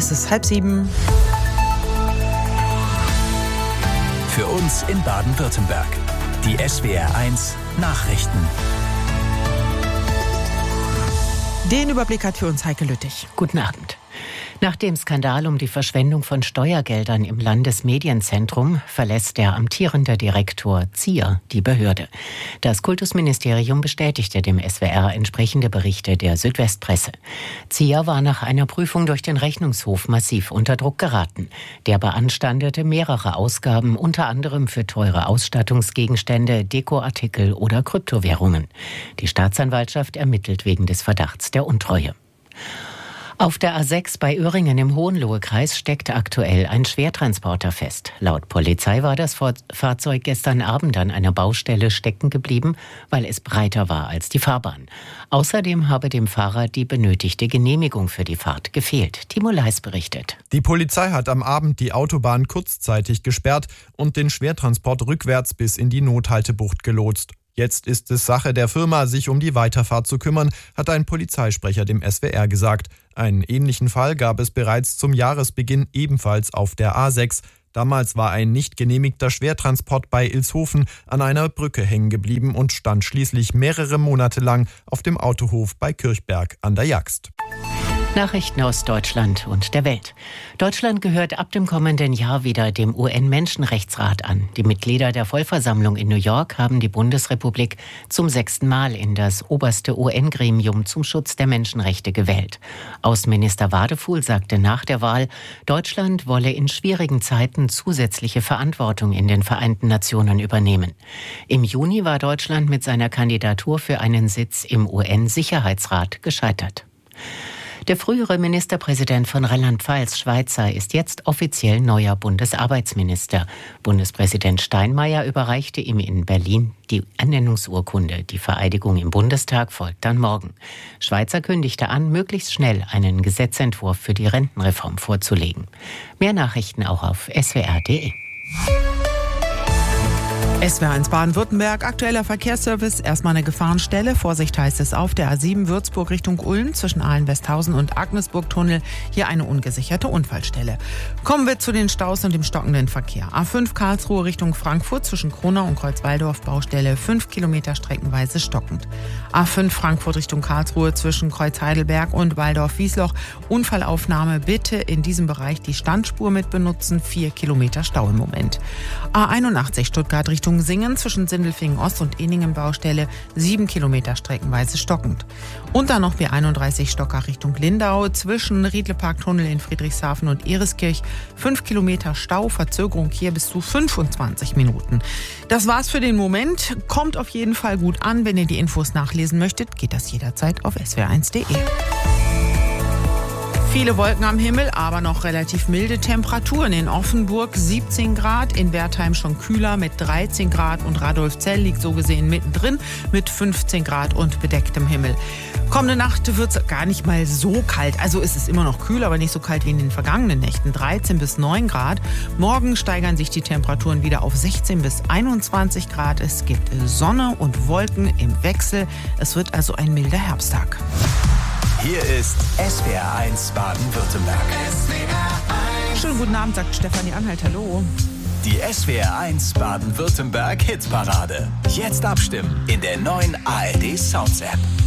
Es ist 6:30. Für uns in Baden-Württemberg. Die SWR1 Nachrichten. Den Überblick hat für uns Heike Lüttich. Guten Abend. Nach dem Skandal um die Verschwendung von Steuergeldern im Landesmedienzentrum verlässt der amtierende Direktor Zier die Behörde. Das Kultusministerium bestätigte dem SWR entsprechende Berichte der Südwestpresse. Zier war nach einer Prüfung durch den Rechnungshof massiv unter Druck geraten. Der beanstandete mehrere Ausgaben, unter anderem für teure Ausstattungsgegenstände, Dekoartikel oder Kryptowährungen. Die Staatsanwaltschaft ermittelt wegen des Verdachts der Untreue. Auf der A6 bei Öhringen im Hohenlohe-Kreis steckt aktuell ein Schwertransporter fest. Laut Polizei war das Fahrzeug gestern Abend an einer Baustelle stecken geblieben, weil es breiter war als die Fahrbahn. Außerdem habe dem Fahrer die benötigte Genehmigung für die Fahrt gefehlt. Timo Leis berichtet. Die Polizei hat am Abend die Autobahn kurzzeitig gesperrt und den Schwertransport rückwärts bis in die Nothaltebucht gelotst. Jetzt ist es Sache der Firma, sich um die Weiterfahrt zu kümmern, hat ein Polizeisprecher dem SWR gesagt. Einen ähnlichen Fall gab es bereits zum Jahresbeginn ebenfalls auf der A6. Damals war ein nicht genehmigter Schwertransport bei Ilshofen an einer Brücke hängen geblieben und stand schließlich mehrere Monate lang auf dem Autohof bei Kirchberg an der Jagst. Nachrichten aus Deutschland und der Welt. Deutschland gehört ab dem kommenden Jahr wieder dem UN-Menschenrechtsrat an. Die Mitglieder der Vollversammlung in New York haben die Bundesrepublik zum 6. Mal in das oberste UN-Gremium zum Schutz der Menschenrechte gewählt. Außenminister Wadefuhl sagte nach der Wahl, Deutschland wolle in schwierigen Zeiten zusätzliche Verantwortung in den Vereinten Nationen übernehmen. Im Juni war Deutschland mit seiner Kandidatur für einen Sitz im UN-Sicherheitsrat gescheitert. Der frühere Ministerpräsident von Rheinland-Pfalz, Schweizer, ist jetzt offiziell neuer Bundesarbeitsminister. Bundespräsident Steinmeier überreichte ihm in Berlin die Ernennungsurkunde. Die Vereidigung im Bundestag folgt dann morgen. Schweizer kündigte an, möglichst schnell einen Gesetzentwurf für die Rentenreform vorzulegen. Mehr Nachrichten auch auf swr.de. SWR1 Baden-Württemberg, aktueller Verkehrsservice, erstmal eine Gefahrenstelle. Vorsicht heißt es auf der A7 Würzburg Richtung Ulm zwischen Ahlen-Westhausen und Agnesburg-Tunnel. Hier eine ungesicherte Unfallstelle. Kommen wir zu den Staus und dem stockenden Verkehr. A5 Karlsruhe Richtung Frankfurt zwischen Kronau und Kreuzwaldorf Baustelle 5 Kilometer streckenweise stockend. A5 Frankfurt Richtung Karlsruhe zwischen Kreuz-Heidelberg und Waldorf-Wiesloch. Unfallaufnahme bitte in diesem Bereich die Standspur mit benutzen. 4 Kilometer Stau im Moment. A81 Stuttgart Richtung Singen zwischen Sindelfingen Ost und Ehningen Baustelle 7 Kilometer streckenweise stockend. Und dann noch B31 Stockach Richtung Lindau zwischen Riedleparktunnel in Friedrichshafen und Ereskirch 5 Kilometer Stau, Verzögerung hier bis zu 25 Minuten. Das war's für den Moment. Kommt auf jeden Fall gut an. Wenn ihr die Infos nachlesen möchtet, geht das jederzeit auf swr1.de. Viele Wolken am Himmel, aber noch relativ milde Temperaturen. In Offenburg 17 Grad, in Wertheim schon kühler mit 13 Grad und Radolfzell liegt so gesehen mittendrin mit 15 Grad und bedecktem Himmel. Kommende Nacht wird es gar nicht mal so kalt. Also ist es immer noch kühl, aber nicht so kalt wie in den vergangenen Nächten. 13 bis 9 Grad. Morgen steigern sich die Temperaturen wieder auf 16 bis 21 Grad. Es gibt Sonne und Wolken im Wechsel. Es wird also ein milder Herbsttag. Hier ist SWR1 Baden-Württemberg. Schönen guten Abend, sagt Stefanie Anhalt. Hallo. Die SWR1 Baden-Württemberg Hitparade. Jetzt abstimmen in der neuen ARD Sounds App.